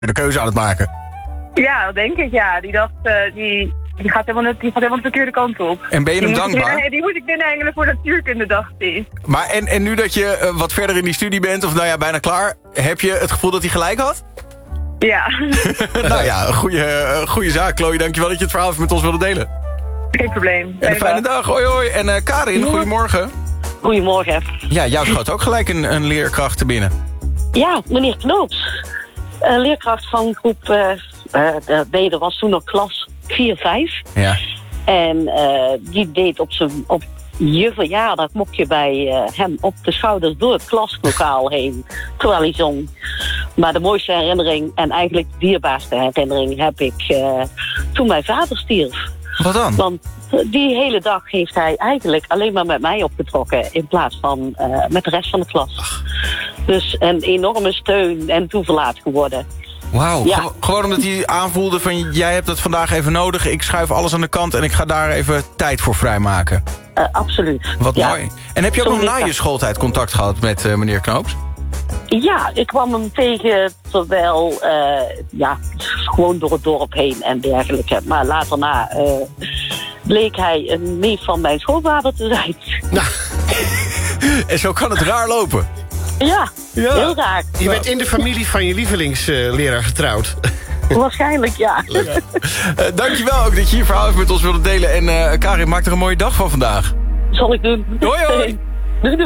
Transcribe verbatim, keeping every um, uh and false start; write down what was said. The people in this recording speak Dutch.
de keuze aan het maken. Ja, dat denk ik, ja. Die dacht, uh, die, die, gaat helemaal, die gaat helemaal de verkeerde kant op. En ben je die hem dankbaar? Ik, die moet ik binnenhengelen voor natuurkunde, dacht hij. Maar en, en nu dat je uh, wat verder in die studie bent, of nou ja, bijna klaar, heb je het gevoel dat hij gelijk had? Ja. Nou ja, een goede, uh, goede zaak, Chloe. Dankjewel dat je het verhaal even met ons wilde delen. Geen probleem. En een fijne dag. Hoi, hoi. En uh, Karin, goedemorgen. Goedemorgen. Ja, jou schoot ook gelijk een, een leerkracht te binnen. Ja, meneer Knoops. Uh, leerkracht van groep... Uh, uh, nee, dat was toen nog klas vier vijf. Ja. En uh, die deed op zijn... Op je verjaardag mocht je bij uh, hem op de schouders door het klaslokaal heen. Terwijl hij zong. Maar de mooiste herinnering en eigenlijk de dierbaarste herinnering heb ik uh, toen mijn vader stierf. Wat dan? Want die hele dag heeft hij eigenlijk alleen maar met mij opgetrokken in plaats van uh, met de rest van de klas. Ach. Dus een enorme steun en toeverlaat geworden. Wauw, ja. Ge- gewoon omdat hij aanvoelde van jij hebt dat vandaag even nodig. Ik schuif alles aan de kant en ik ga daar even tijd voor vrijmaken. Uh, absoluut. Wat ja. mooi. En heb je ook Zo nog na dat. je schooltijd contact gehad met uh, meneer Knoops? Ja, ik kwam hem tegen terwijl, uh, ja, gewoon door het dorp heen en dergelijke. Maar later na uh, bleek hij een neef van mijn schoonvader te zijn. Nou, en zo kan het raar lopen. Ja, ja. Heel raar. Je bent in de familie van je lievelingsleraar uh, getrouwd. Waarschijnlijk, ja. ja. Uh, dankjewel ook dat je je verhaal even met ons wilde delen. En uh, Karin, maak er een mooie dag van vandaag. Zal ik doen. Hoi, hoi.